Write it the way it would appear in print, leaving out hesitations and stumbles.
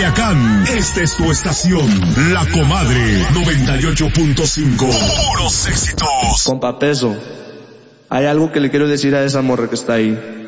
Culiacán. Esta es tu estación, La Comadre 98.5. Puros éxitos. Compa Peso, hay algo que le quiero decir a esa morra que está ahí.